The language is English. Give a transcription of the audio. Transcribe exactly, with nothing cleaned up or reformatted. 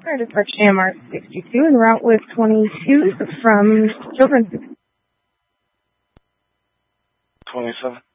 Our departure M R sixty-two en route with twenty-two from Children. twenty-seven.